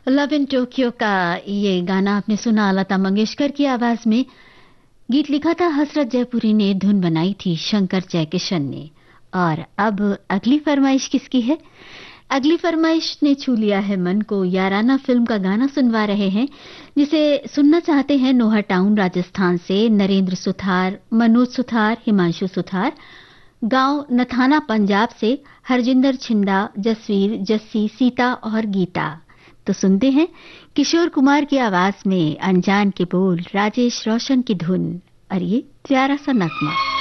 Love in Tokyo का ये गाना आपने सुना लता मंगेशकर की आवाज में। गीत लिखा था हसरत जयपुरी ने, धुन बनाई थी शंकर जयकिशन ने। और अब अगली फरमाइश किसकी है? अगली फरमाइश ने छू लिया है मन को। याराना फिल्म का गाना सुनवा रहे हैं, जिसे सुनना चाहते हैं नोहा टाउन राजस्थान से नरेंद्र सुथार, मनोज सुथार, हिमांशु सुथार। गांव नथाना पंजाब से हरजिंदर छिंदा, जसवीर, जस्सी, सीता और गीता। तो सुनते हैं किशोर कुमार की आवाज में अनजान के बोल, राजेश रोशन की धुन और ये प्यारा सा नगमा।